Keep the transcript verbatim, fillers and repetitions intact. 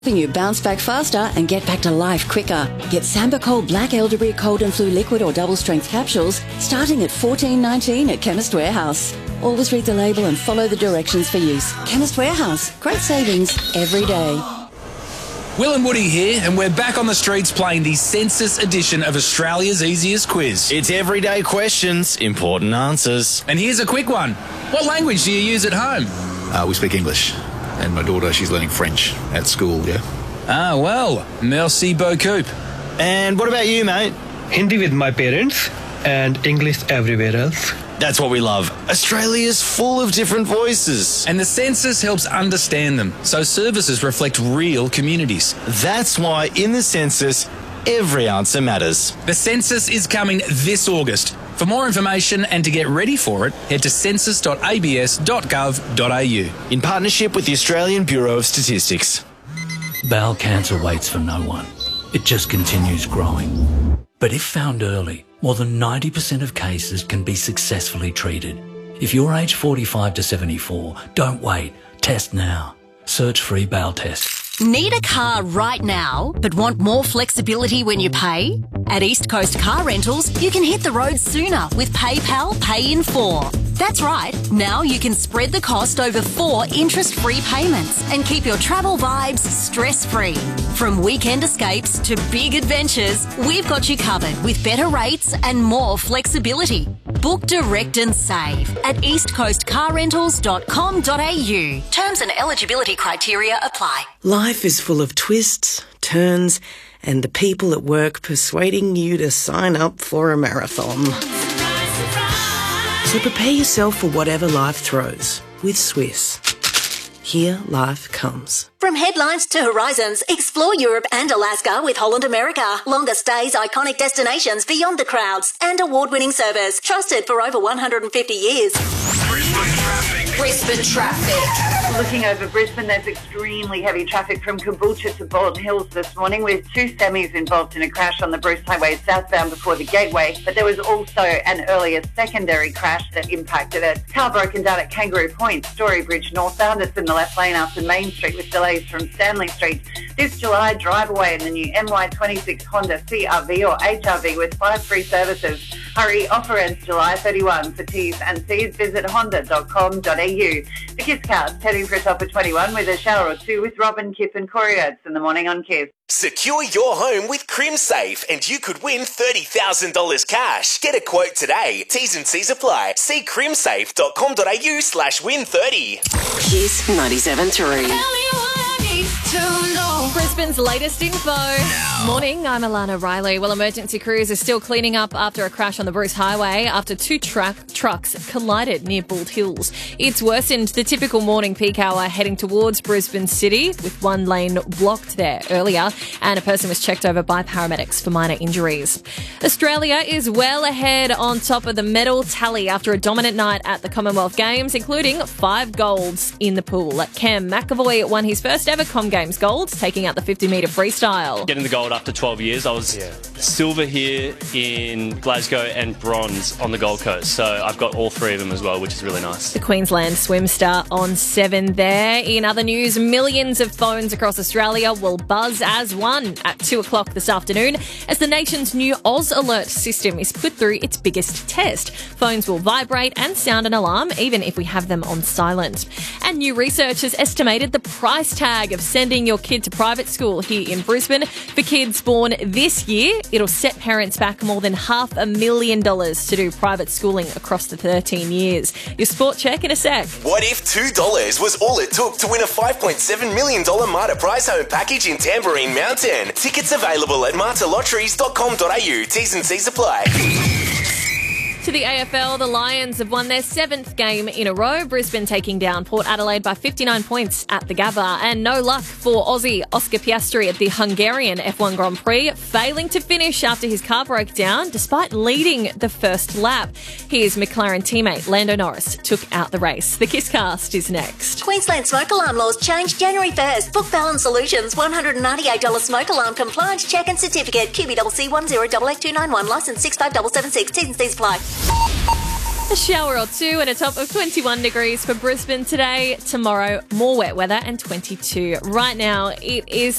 Helping you bounce back faster and get back to life quicker. Get Sambacol Black Elderberry Cold and Flu Liquid or Double Strength Capsules starting at fourteen nineteen at Chemist Warehouse. Always read the label and follow the directions for use. Chemist Warehouse. Great savings every day. Will and Woody here, and we're back on the streets playing the census edition of Australia's Easiest Quiz. It's everyday questions, important answers. And here's a quick one. What language do you use at home? Uh, we speak English. And my daughter, she's learning French at school, yeah? Ah, well, merci beaucoup. And what about you, mate? Hindi with my parents and English everywhere else. That's what we love. Australia's full of different voices. And the census helps understand them, so services reflect real communities. That's why in the census, every answer matters. The census is coming this August. For more information and to get ready for it, head to census dot a b s dot gov dot a u. In partnership with the Australian Bureau of Statistics. Bowel cancer waits for no one. It just continues growing. But if found early, more than ninety percent of cases can be successfully treated. If you're aged forty-five to seventy-four, don't wait. Test now. Search free bowel test. Need a car right now, but want more flexibility when you pay? At East Coast Car Rentals, you can hit the road sooner with PayPal Pay in four. That's right, now you can spread the cost over four interest-free payments and keep your travel vibes stress-free. From weekend escapes to big adventures, we've got you covered with better rates and more flexibility. Book direct and save at east coast car rentals dot com dot a u. Terms and eligibility criteria apply. Life is full of twists, turns, and the people at work persuading you to sign up for a marathon. So prepare yourself for whatever life throws with Swiss. Here life comes. From headlines to horizons, explore Europe and Alaska with Holland America. Longer stays, iconic destinations beyond the crowds, and award-winning service trusted for over one hundred fifty years. Brisbane traffic. Brisbane traffic. Looking over Brisbane, there's extremely heavy traffic from Caboolture to Bolton Hills this morning, with two semis involved in a crash on the Bruce Highway southbound before the Gateway. But there was also an earlier secondary crash that impacted it. Car broken down at Kangaroo Point, Story Bridge northbound. It's in the left lane after Main Street with delays from Stanley Street. This July, drive away in the new M Y twenty-six Honda C R V or H R V with five free services. Hurry, offer ends July thirty-first. For T's and C's, visit honda dot com dot a u. The Kiss Cast heading for a top of twenty-one with a shower or two with Robin, Kip and Corey Oates in the morning on Kiss. Secure your home with CrimSafe and you could win thirty thousand dollars cash. Get a quote today. T's and C's apply. See crimsafe dot com dot a u slash win thirty. Kiss ninety-seven point three. Brisbane's latest info. Now. Morning, I'm Alana Riley. Well, emergency crews are still cleaning up after a crash on the Bruce Highway after two truck trucks collided near Bald Hills. It's worsened the typical morning peak hour heading towards Brisbane City, with one lane blocked there earlier, and a person was checked over by paramedics for minor injuries. Australia is well ahead on top of the medal tally after a dominant night at the Commonwealth Games, including five golds in the pool. Cam McAvoy won his first ever Com Games gold, taking out the fifty metre freestyle. Getting the gold after twelve years. I was yeah. silver here in Glasgow and bronze on the Gold Coast. So I've got all three of them as well, which is really nice. The Queensland swim star on seven there. In other news, millions of phones across Australia will buzz as one at two o'clock this afternoon as the nation's new Oz Alert system is put through its biggest test. Phones will vibrate and sound an alarm even if we have them on silent. And new research has estimated the price tag of sending your kid to private school here in Brisbane. For kids born this year, it'll set parents back more than half a million dollars to do private schooling across the thirteen years. Your sport check in a sec. What if two dollars was all it took to win a five point seven million dollars Marta prize home package in Tambourine Mountain? Tickets available at marta lotteries dot com dot a u. T's and C's apply. To the A F L, the Lions have won their seventh game in a row. Brisbane taking down Port Adelaide by fifty-nine points at the Gabba. And no luck for Aussie Oscar Piastri at the Hungarian F one Grand Prix, failing to finish after his car broke down despite leading the first lap. His McLaren teammate Lando Norris took out the race. The Kisscast is next. Queensland smoke alarm laws change January first. Book Balance Solutions, one hundred ninety-eight dollars smoke alarm compliance check and certificate. Q B C C one zero eight eight two nine one, licence six five seven seven six. T's and C's apply. A shower or two and a top of twenty-one degrees for Brisbane today. Tomorrow, more wet weather and twenty-two. Right now, it is